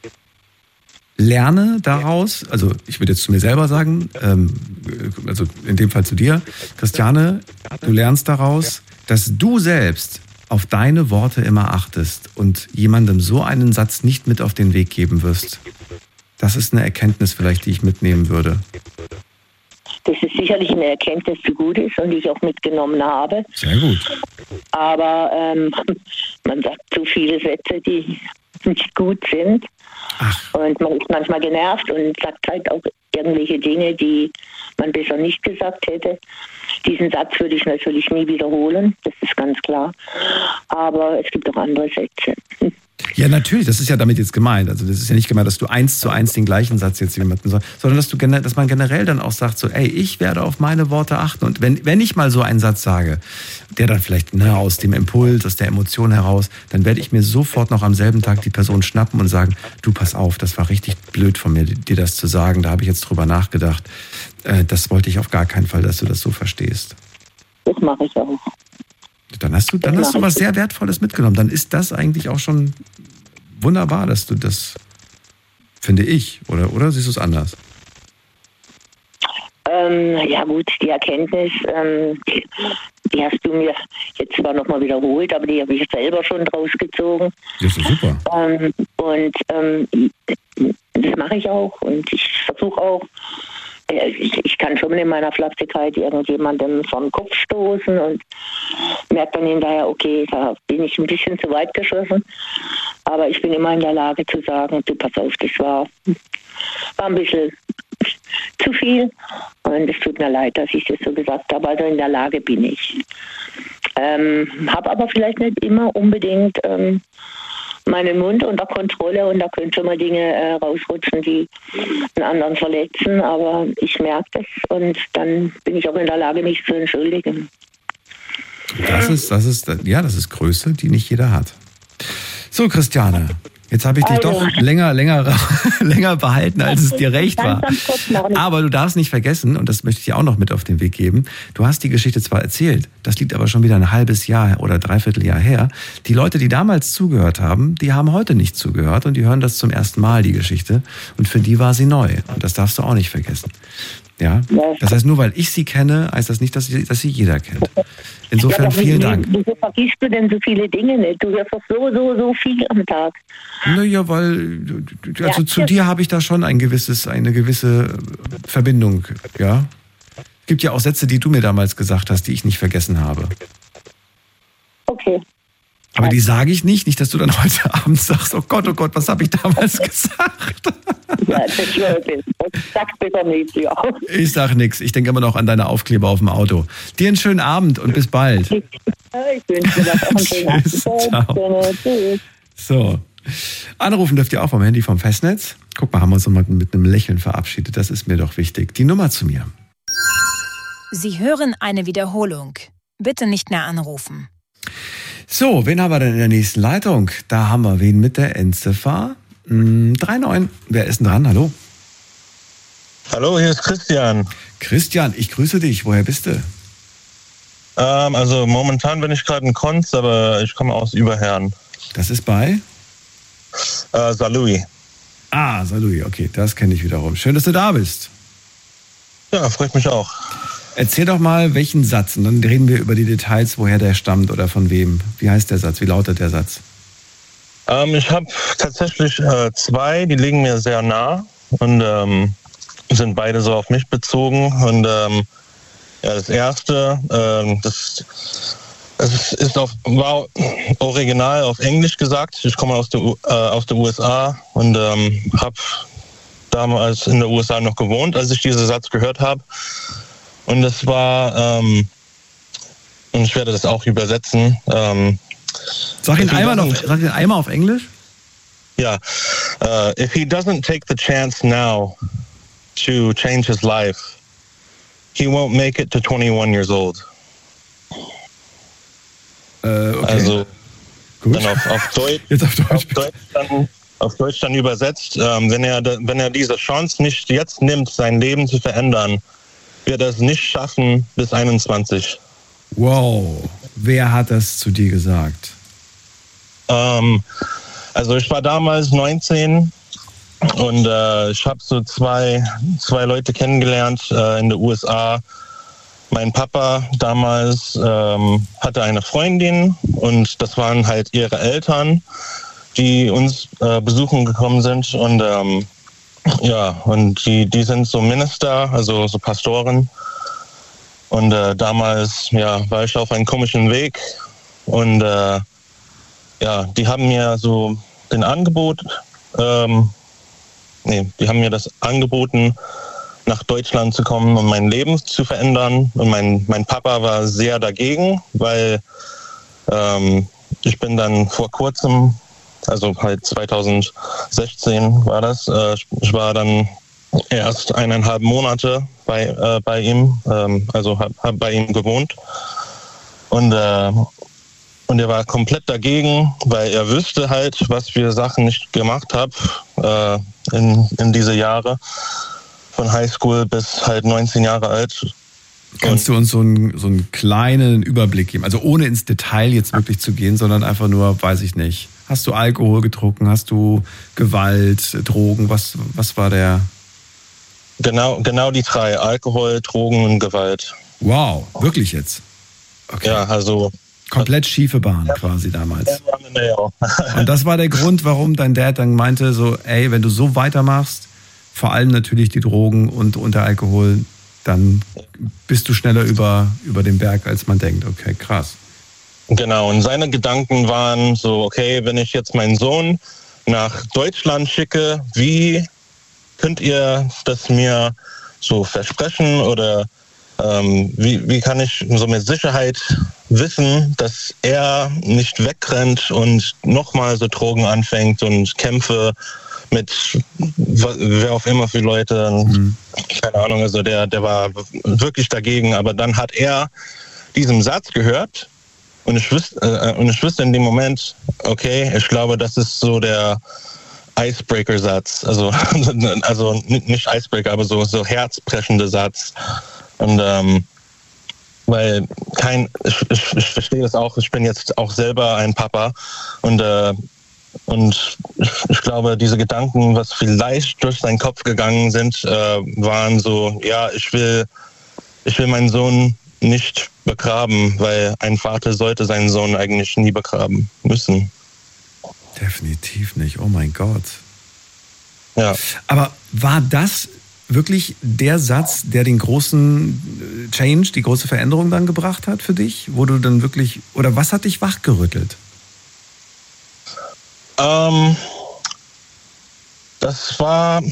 Speaker 2: Lerne daraus, also ich würde jetzt zu mir selber sagen, also in dem Fall zu dir, Christiane, du lernst daraus, dass du selbst auf deine Worte immer achtest und jemandem so einen Satz nicht mit auf den Weg geben wirst. Das ist eine Erkenntnis vielleicht, die ich mitnehmen würde.
Speaker 6: Das ist sicherlich eine Erkenntnis, die gut ist und die ich auch mitgenommen habe.
Speaker 2: Sehr gut.
Speaker 6: Aber man sagt so viele Sätze, die nicht gut sind.
Speaker 2: Ach.
Speaker 6: Und man ist manchmal genervt und sagt halt auch irgendwelche Dinge, die man besser nicht gesagt hätte. Diesen Satz würde ich natürlich nie wiederholen, das ist ganz klar. Aber es gibt auch andere Sätze.
Speaker 2: Ja, natürlich, das ist ja damit jetzt gemeint. Also das ist ja nicht gemeint, dass du 1:1 den gleichen Satz jetzt jemandem sagst, sondern dass man generell dann auch sagt, so, ey, ich werde auf meine Worte achten. Und wenn ich mal so einen Satz sage, der dann vielleicht aus dem Impuls, aus der Emotion heraus, dann werde ich mir sofort noch am selben Tag die Person schnappen und sagen, du, pass auf, das war richtig blöd von mir, dir das zu sagen. Da habe ich jetzt drüber nachgedacht. Das wollte ich auf gar keinen Fall, dass du das so verstehst.
Speaker 6: Das mache ich auch.
Speaker 2: Dann hast du was sehr Wertvolles mitgenommen. Dann ist das eigentlich auch schon wunderbar, dass du das, finde ich, oder siehst du es anders?
Speaker 6: Ja gut, die Erkenntnis, die hast du mir jetzt zwar nochmal wiederholt, aber die habe ich selber schon draus gezogen.
Speaker 2: Das ist super.
Speaker 6: Das mache ich auch und ich versuche auch, ich kann schon in meiner Flapsigkeit irgendjemandem vom Kopf stoßen und merke dann hinterher, okay, da bin ich ein bisschen zu weit geschossen. Aber ich bin immer in der Lage zu sagen, du, pass auf, das war ein bisschen zu viel. Und es tut mir leid, dass ich das so gesagt habe. Also in der Lage bin ich. Habe aber vielleicht nicht immer unbedingt meinen Mund unter Kontrolle und da können schon mal Dinge rausrutschen, die einen anderen verletzen, aber ich merke das und dann bin ich auch in der Lage, mich zu entschuldigen.
Speaker 2: Das ist Größe, die nicht jeder hat. So, Christiane, jetzt habe ich dich doch länger behalten, als es dir recht war. Aber du darfst nicht vergessen, und das möchte ich dir auch noch mit auf den Weg geben, du hast die Geschichte zwar erzählt, das liegt aber schon wieder ein halbes Jahr oder Dreivierteljahr her. Die Leute, die damals zugehört haben, die haben heute nicht zugehört und die hören das zum ersten Mal, die Geschichte. Und für die war sie neu. Und das darfst du auch nicht vergessen. Ja? Das heißt, nur weil ich sie kenne, heißt das nicht, dass sie jeder kennt. Insofern vielen Dank.
Speaker 6: Wieso vergisst du denn so viele Dinge nicht? Du hörst doch so viel am Tag.
Speaker 2: Naja, weil zu dir habe ich da schon eine gewisse Verbindung, ja. Es gibt ja auch Sätze, die du mir damals gesagt hast, die ich nicht vergessen habe.
Speaker 6: Okay.
Speaker 2: Aber die sage ich nicht, dass du dann heute Abend sagst, oh Gott, was habe ich damals gesagt?
Speaker 6: Ja, das sagt bitte nicht, ja.
Speaker 2: Ich sag nichts, ich denke immer noch an deine Aufkleber auf dem Auto. Dir einen schönen Abend und bis bald.
Speaker 6: Ich wünsche dir auch einen schönen Abend.
Speaker 2: Tschüss, ciao.
Speaker 6: Tschüss.
Speaker 2: So, anrufen dürft ihr auch vom Handy, vom Festnetz. Guck mal, haben wir uns nochmal mit einem Lächeln verabschiedet, das ist mir doch wichtig. Die Nummer zu mir.
Speaker 3: Sie hören eine Wiederholung. Bitte nicht mehr anrufen.
Speaker 2: So, wen haben wir denn in der nächsten Leitung? Da haben wir wen mit der Endziffer 39. Wer ist denn dran? Hallo?
Speaker 7: Hallo, hier ist Christian.
Speaker 2: Christian, ich grüße dich. Woher bist du?
Speaker 7: Also momentan bin ich gerade in Konz, aber ich komme aus Überherrn.
Speaker 2: Das ist bei?
Speaker 7: Saarlouis.
Speaker 2: Ah, Saarlouis, okay, das kenne ich wiederum. Schön, dass du da bist.
Speaker 7: Ja, freut mich auch.
Speaker 2: Erzähl doch mal, welchen Satz, und dann reden wir über die Details, woher der stammt oder von wem. Wie heißt der Satz? Wie lautet der Satz?
Speaker 7: Ich habe tatsächlich zwei, die liegen mir sehr nah und sind beide so auf mich bezogen. Und das erste, war original auf Englisch gesagt. Ich komme aus der USA und habe damals in der USA noch gewohnt, als ich diesen Satz gehört habe. Und das war, und ich werde das auch übersetzen.
Speaker 2: Sag ihn einmal auf Englisch.
Speaker 7: Ja. If he doesn't take the chance now to change his life, he won't make it to 21 years old.
Speaker 2: Okay.
Speaker 7: Also,
Speaker 2: gut.
Speaker 7: Dann auf Deutsch.
Speaker 2: Jetzt auf Deutsch.
Speaker 7: Auf Deutsch dann übersetzt, wenn er diese Chance nicht jetzt nimmt, sein Leben zu verändern, wird er es nicht schaffen bis 21.
Speaker 2: Wow. Wer hat das zu dir gesagt?
Speaker 7: Also ich war damals 19 und ich habe so zwei Leute kennengelernt in den USA. Mein Papa damals hatte eine Freundin und das waren halt ihre Eltern, die uns besuchen gekommen sind und und die sind so Minister, also so Pastoren. Und damals war ich auf einem komischen Weg und die haben mir so den Angebot, die haben mir das angeboten, nach Deutschland zu kommen und mein Leben zu verändern. Und mein Papa war sehr dagegen, weil ich bin dann vor kurzem, also halt 2016 war das, ich war dann erst 1,5 Monate bei ihm, also hab bei ihm gewohnt. Und er war komplett dagegen, weil er wüsste halt, was für Sachen ich gemacht habe in diese Jahre. Von Highschool bis halt 19 Jahre alt.
Speaker 2: Kannst du uns so einen kleinen Überblick geben? Also ohne ins Detail jetzt wirklich zu gehen, sondern einfach nur, weiß ich nicht. Hast du Alkohol getrunken? Hast du Gewalt, Drogen? Was war der?
Speaker 7: Genau die drei. Alkohol, Drogen und Gewalt.
Speaker 2: Wow, wirklich jetzt? Okay.
Speaker 7: Ja, also...
Speaker 2: Komplett schiefe Bahn quasi damals.
Speaker 7: Ja.
Speaker 2: Und das war der Grund, warum dein Dad dann meinte so, ey, wenn du so weitermachst, vor allem natürlich die Drogen und der Alkohol, dann bist du schneller über den Berg, als man denkt. Okay, krass.
Speaker 7: Genau, und seine Gedanken waren so, okay, wenn ich jetzt meinen Sohn nach Deutschland schicke, wie könnt ihr das mir so versprechen oder wie kann ich so mit Sicherheit wissen, dass er nicht wegrennt und nochmal so Drogen anfängt und Kämpfe mit wer auch immer für Leute, keine Ahnung, also der war wirklich dagegen, aber dann hat er diesen Satz gehört und ich wusste in dem Moment, okay, ich glaube, das ist so der Icebreaker-Satz, also nicht Icebreaker, aber so herzbrechende Satz. Und weil ich verstehe das auch, ich bin jetzt auch selber ein Papa und ich glaube, diese Gedanken, was vielleicht durch seinen Kopf gegangen sind, waren so, ja, ich will meinen Sohn nicht begraben, weil ein Vater sollte seinen Sohn eigentlich nie begraben müssen.
Speaker 2: Definitiv nicht, oh mein Gott.
Speaker 7: Ja.
Speaker 2: Aber war das wirklich der Satz, der den großen Change, die große Veränderung dann gebracht hat für dich? Wo du dann wirklich, oder was hat dich wachgerüttelt?
Speaker 7: Das war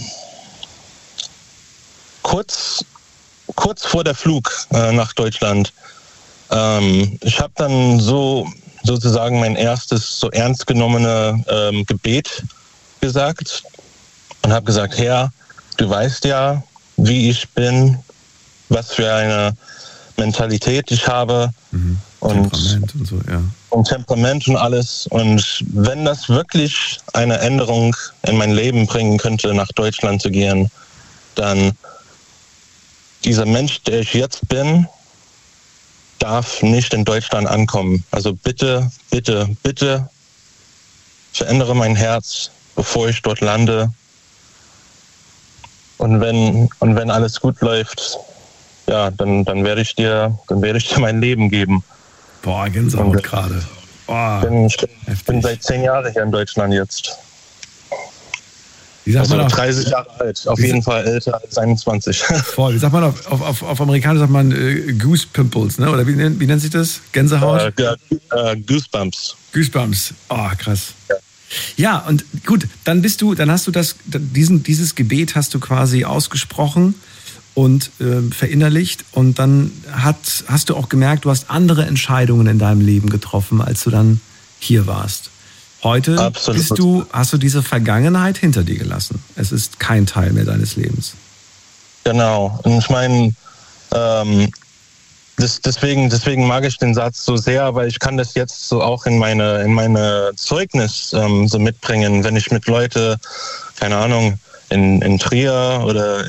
Speaker 7: kurz vor der Flug nach Deutschland. Ich habe dann sozusagen mein erstes so ernst genommene Gebet gesagt und habe gesagt, Herr, du weißt ja, wie ich bin, was für eine Mentalität ich habe und
Speaker 2: Temperament und so, ja.
Speaker 7: Und Temperament und alles. Und wenn das wirklich eine Änderung in mein Leben bringen könnte, nach Deutschland zu gehen, dann dieser Mensch, der ich jetzt bin, darf nicht in Deutschland ankommen. Also bitte, bitte, bitte verändere mein Herz, bevor ich dort lande. Und wenn alles gut läuft, ja, dann werde ich dir mein Leben geben.
Speaker 2: Boah, Gänsehaut gerade.
Speaker 7: Ich bin seit 10 Jahren hier in Deutschland jetzt.
Speaker 2: Wie sagt man
Speaker 7: 30 Jahre alt, auf jeden Fall älter als 21.
Speaker 2: Voll, wie sagt man auf Amerikanisch sagt man Goose Pimples, ne? Oder wie nennt sich das? Gänsehaut?
Speaker 7: Goosebumps.
Speaker 2: Goosebumps, oh krass. Ja, und gut, dann hast du dieses Gebet hast du quasi ausgesprochen und verinnerlicht und dann hast du auch gemerkt, du hast andere Entscheidungen in deinem Leben getroffen, als du dann hier warst. Heute hast du diese Vergangenheit hinter dir gelassen. Es ist kein Teil mehr deines Lebens.
Speaker 7: Genau. Und ich meine, deswegen mag ich den Satz so sehr, weil ich kann das jetzt so auch in meine Zeugnis so mitbringen, wenn ich mit Leute, keine Ahnung, in Trier oder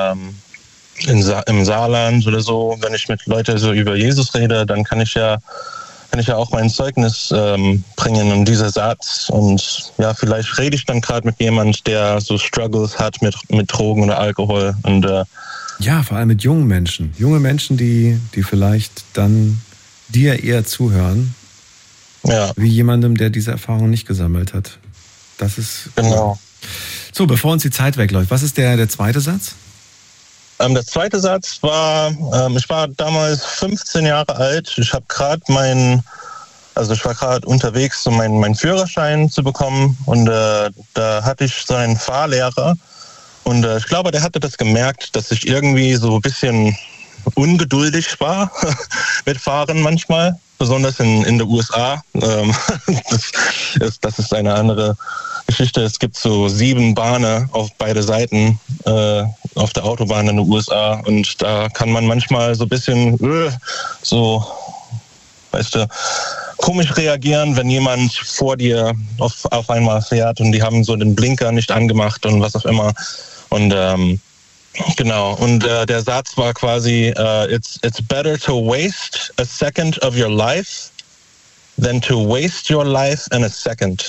Speaker 7: im Saarland oder so, wenn ich mit Leuten so über Jesus rede, dann kann ich ja auch mein Zeugnis bringen und dieser Satz. Und ja, vielleicht rede ich dann gerade mit jemand, der so Struggles hat mit Drogen oder Alkohol. Und
Speaker 2: ja, vor allem mit jungen Menschen. Junge Menschen, die vielleicht dann dir eher zuhören,
Speaker 7: ja,
Speaker 2: wie jemandem, der diese Erfahrung nicht gesammelt hat. Das ist
Speaker 7: genau.
Speaker 2: So, bevor uns die Zeit wegläuft, was ist der zweite Satz?
Speaker 7: Der zweite Satz war, ich war damals 15 Jahre alt. Ich war gerade unterwegs, um meinen Führerschein zu bekommen. Und da hatte ich so einen Fahrlehrer. Und ich glaube, der hatte das gemerkt, dass ich irgendwie so ein bisschen ungeduldig war mit Fahren manchmal. Besonders in den USA. Das ist eine andere Geschichte. Es gibt so 7 Bahnen auf beide Seiten auf der Autobahn in den USA und da kann man manchmal so ein bisschen komisch reagieren, wenn jemand vor dir auf einmal fährt und die haben so den Blinker nicht angemacht und was auch immer. Und genau, und der Satz war quasi, it's better to waste a second of your life than to waste your life in a second.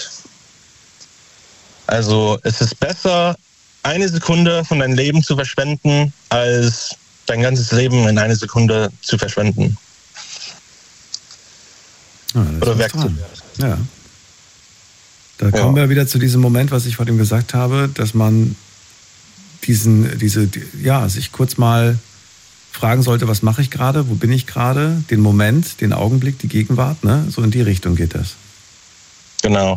Speaker 7: Also es ist besser, eine Sekunde von deinem Leben zu verschwenden, als dein ganzes Leben in eine Sekunde zu verschwenden. Oder wegzuwerfen.
Speaker 2: Ja. Da kommen wir wieder zu diesem Moment, was ich vor dem gesagt habe, dass man sich kurz mal fragen sollte, was mache ich gerade, wo bin ich gerade, den Moment, den Augenblick, die Gegenwart, ne? So in die Richtung geht das.
Speaker 7: Genau.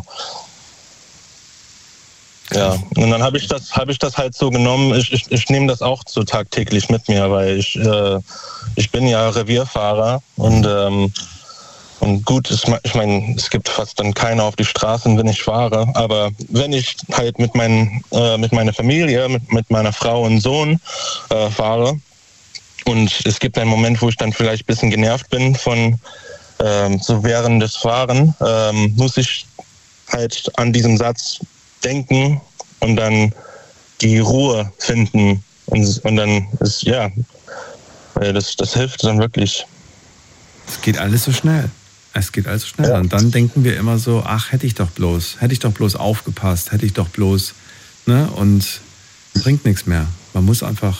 Speaker 7: Ja, und dann habe ich das halt so genommen. Ich nehme das auch so tagtäglich mit mir, weil ich bin ja Revierfahrer und gut, ich meine, es gibt fast dann keiner auf die Straßen, wenn ich fahre. Aber wenn ich halt mit meiner Familie, mit meiner Frau und Sohn fahre und es gibt einen Moment, wo ich dann vielleicht ein bisschen genervt bin von so während des Fahren, muss ich halt an diesen Satz denken und dann die Ruhe finden und dann ist das hilft dann wirklich.
Speaker 2: Es geht alles so schnell. Ja. Und dann denken wir immer so, ach, hätte ich doch bloß aufgepasst, hätte ich doch bloß, ne? Und bringt nichts mehr. Man muss einfach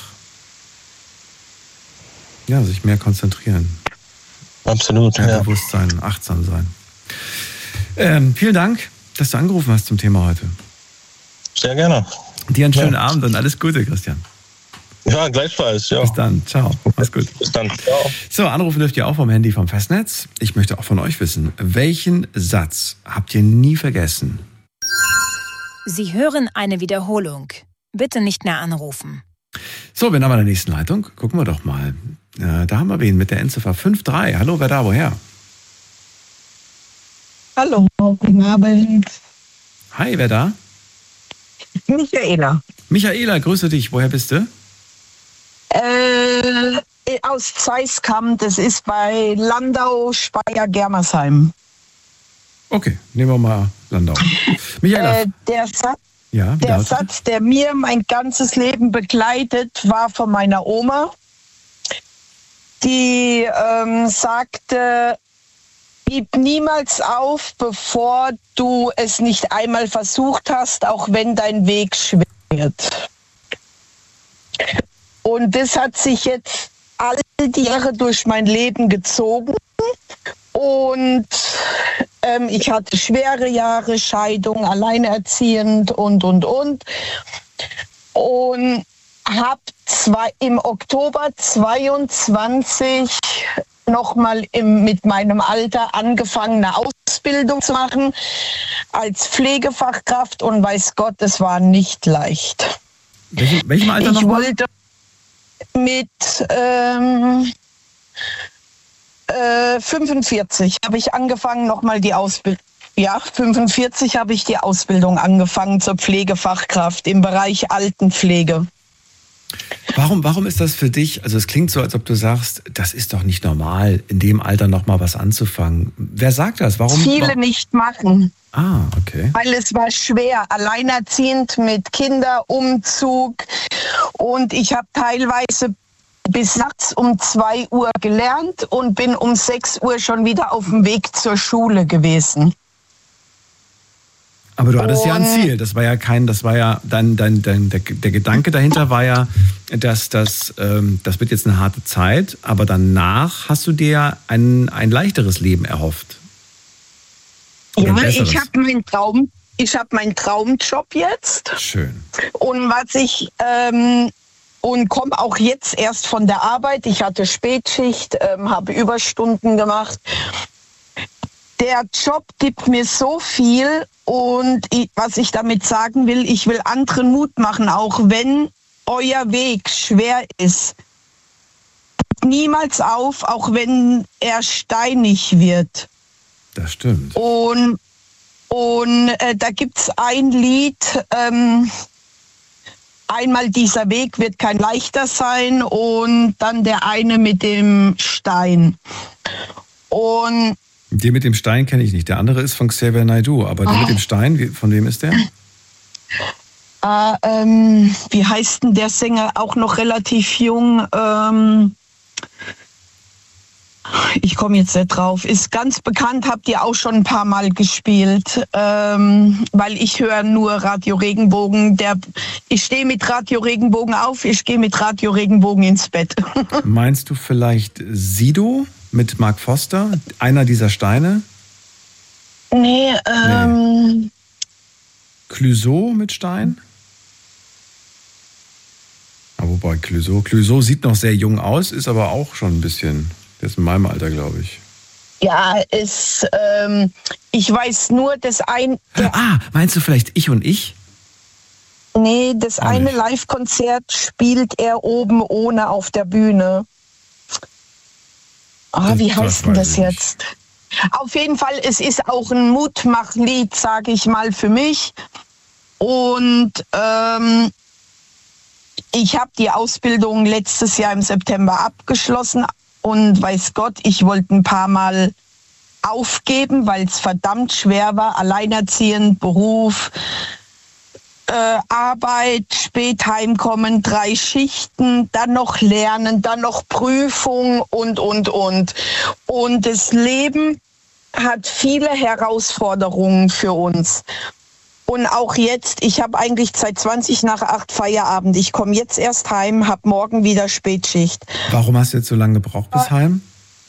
Speaker 2: sich mehr konzentrieren.
Speaker 7: Absolut,
Speaker 2: mehr bewusst sein, achtsam sein. Vielen Dank, dass du angerufen hast zum Thema heute.
Speaker 7: Sehr gerne.
Speaker 2: Dir einen schönen Abend und alles Gute, Christian.
Speaker 7: Ja, gleichfalls. Ja.
Speaker 2: Bis dann. Ciao. Mach's gut.
Speaker 7: Bis dann. Ciao.
Speaker 2: So, anrufen dürft ihr auch vom Handy vom Festnetz. Ich möchte auch von euch wissen, welchen Satz habt ihr nie vergessen?
Speaker 3: Sie hören eine Wiederholung. Bitte nicht mehr anrufen.
Speaker 2: So, wir haben an der nächsten Leitung. Gucken wir doch mal. Da haben wir wen mit der Endziffer 53. Hallo, wer da, woher?
Speaker 8: Hallo, guten Abend.
Speaker 2: Hi, wer da?
Speaker 8: Michaela.
Speaker 2: Michaela, grüße dich. Woher bist du?
Speaker 8: Aus Zeiskamp, das ist bei Landau, Speyer, Germersheim.
Speaker 2: Okay, nehmen wir mal Landau. Michaela.
Speaker 8: Der Satz, der mir mein ganzes Leben begleitet, war von meiner Oma. Die sagte, gib niemals auf, bevor du es nicht einmal versucht hast, auch wenn dein Weg schwer wird. Und das hat sich jetzt all die Jahre durch mein Leben gezogen. Und ich hatte schwere Jahre, Scheidung, alleinerziehend und. Und habe im Oktober 22 nochmal mit meinem Alter angefangen, eine Ausbildung zu machen als Pflegefachkraft. Und weiß Gott, es war nicht leicht.
Speaker 2: Welchem Alter noch?
Speaker 8: Ich wollte mit 45 habe ich angefangen, nochmal die Ausbildung. Ja, 45 habe ich die Ausbildung angefangen zur Pflegefachkraft im Bereich Altenpflege.
Speaker 2: Warum ist das für dich, also es klingt so, als ob du sagst, das ist doch nicht normal, in dem Alter nochmal was anzufangen. Wer sagt das? Warum?
Speaker 8: Viele nicht machen.
Speaker 2: Ah, okay.
Speaker 8: Weil es war schwer, alleinerziehend mit Kinderumzug. Und ich habe teilweise bis nachts um 2 Uhr gelernt und bin um 6 Uhr schon wieder auf dem Weg zur Schule gewesen.
Speaker 2: Aber du hattest ja ein Ziel. Das war ja der Gedanke dahinter war ja, dass das wird jetzt eine harte Zeit, aber danach hast du dir ein leichteres Leben erhofft.
Speaker 8: Ja, ich habe meinen Traumjob jetzt.
Speaker 2: Schön.
Speaker 8: Und und komme auch jetzt erst von der Arbeit. Ich hatte Spätschicht, habe Überstunden gemacht. Der Job gibt mir so viel und was ich damit sagen will, ich will anderen Mut machen, auch wenn euer Weg schwer ist. Niemals auf, auch wenn er steinig wird.
Speaker 2: Das stimmt.
Speaker 8: Und da gibt's ein Lied, einmal dieser Weg wird kein leichter sein und dann der eine mit dem Stein. Und
Speaker 2: den mit dem Stein kenne ich nicht. Der andere ist von Xavier Naidoo. Aber der mit dem Stein, von wem ist der?
Speaker 8: Wie heißt denn der Sänger? Auch noch relativ jung. Ich komme jetzt nicht drauf. Ist ganz bekannt, habt ihr auch schon ein paar Mal gespielt. Weil ich höre nur Radio Regenbogen. Ich stehe mit Radio Regenbogen auf, ich gehe mit Radio Regenbogen ins Bett.
Speaker 2: Meinst du vielleicht Sido mit Mark Foster? Einer dieser Steine?
Speaker 8: Nee.
Speaker 2: Clouseau mit Stein? Aber wobei Clouseau sieht noch sehr jung aus, ist aber auch schon ein bisschen, der ist in meinem Alter, glaube ich.
Speaker 8: Ja, ich weiß nur,
Speaker 2: meinst du vielleicht Ich und Ich?
Speaker 8: Nee, das eine Live-Konzert spielt er oben ohne auf der Bühne. Wie heißt denn das jetzt? Auf jeden Fall, es ist auch ein Mutmachlied, sage ich mal, für mich. Und ich habe die Ausbildung letztes Jahr im September abgeschlossen und weiß Gott, ich wollte ein paar Mal aufgeben, weil es verdammt schwer war, alleinerziehend, Beruf, Arbeit, spät heimkommen, 3 Schichten, dann noch lernen, dann noch Prüfung und. Und das Leben hat viele Herausforderungen für uns. Und auch jetzt, ich habe eigentlich seit 20:20 Feierabend. Ich komme jetzt erst heim, habe morgen wieder Spätschicht.
Speaker 2: Warum hast du jetzt so lange gebraucht bis heim?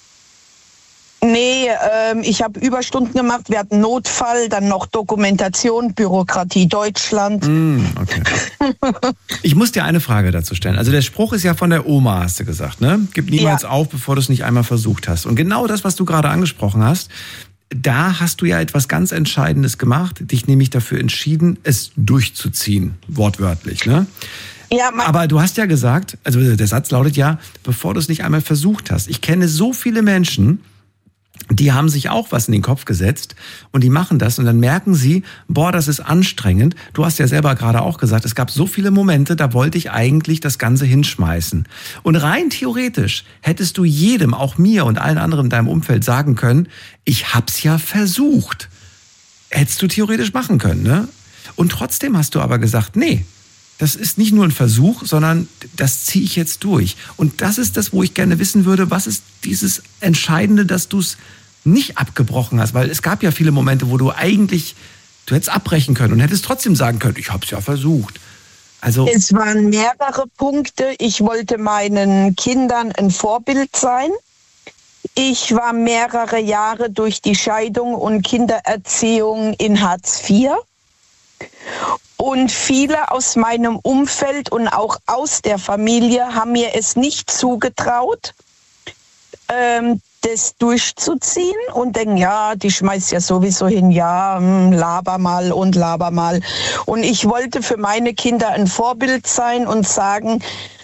Speaker 8: Nee, ich habe Überstunden gemacht. Wir hatten Notfall, dann noch Dokumentation, Bürokratie Deutschland.
Speaker 2: Okay. Ich muss dir eine Frage dazu stellen. Also der Spruch ist ja von der Oma, hast du gesagt, ne? Gib niemals auf, bevor du es nicht einmal versucht hast. Und genau das, was du gerade angesprochen hast, da hast du ja etwas ganz Entscheidendes gemacht, dich nämlich dafür entschieden, es durchzuziehen, wortwörtlich, ne? Ja, aber du hast ja gesagt, also der Satz lautet ja, bevor du es nicht einmal versucht hast. Ich kenne so viele Menschen, die haben sich auch was in den Kopf gesetzt und die machen das und dann merken sie, boah, das ist anstrengend. Du hast ja selber gerade auch gesagt, es gab so viele Momente, da wollte ich eigentlich das Ganze hinschmeißen. Und rein theoretisch hättest du jedem, auch mir und allen anderen in deinem Umfeld sagen können, ich hab's ja versucht. Hättest du theoretisch machen können, ne? Und trotzdem hast du aber gesagt, nee, das ist nicht nur ein Versuch, sondern das ziehe ich jetzt durch. Und das ist das, wo ich gerne wissen würde, was ist dieses Entscheidende, dass du es nicht abgebrochen hast? Weil es gab ja viele Momente, wo du hättest abbrechen können und hättest trotzdem sagen können, ich habe es ja versucht. Also
Speaker 8: es waren mehrere Punkte. Ich wollte meinen Kindern ein Vorbild sein. Ich war mehrere Jahre durch die Scheidung und Kindererziehung in Hartz IV. Und viele aus meinem Umfeld und auch aus der Familie haben mir es nicht zugetraut, das durchzuziehen und denken, ja, die schmeißt ja sowieso hin, ja, laber mal. Und ich wollte für meine Kinder ein Vorbild sein und sagen,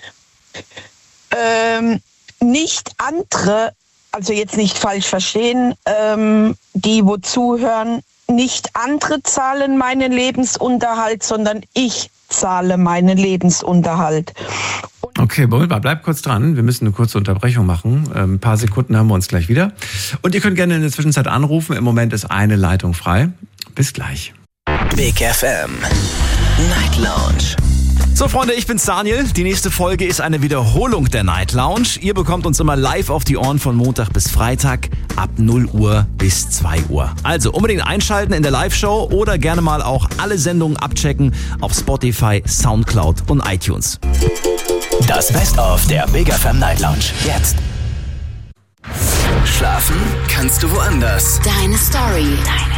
Speaker 8: nicht andere, also jetzt nicht falsch verstehen, die wo zuhören, nicht andere zahlen meinen Lebensunterhalt, sondern ich zahle meinen Lebensunterhalt.
Speaker 2: Okay, bleib kurz dran. Wir müssen eine kurze Unterbrechung machen. Ein paar Sekunden haben wir uns gleich wieder. Und ihr könnt gerne in der Zwischenzeit anrufen. Im Moment ist eine Leitung frei. Bis gleich.
Speaker 9: Big FM Night Lounge.
Speaker 10: So Freunde, ich bin's Daniel. Die nächste Folge ist eine Wiederholung der Night Lounge. Ihr bekommt uns immer live auf die Ohren von Montag bis Freitag ab 0 Uhr bis 2 Uhr. Also unbedingt einschalten in der Live-Show oder gerne mal auch alle Sendungen abchecken auf Spotify, Soundcloud und iTunes.
Speaker 9: Das Best-of der Big FM Night Lounge jetzt. Schlafen kannst du woanders.
Speaker 11: Deine Story.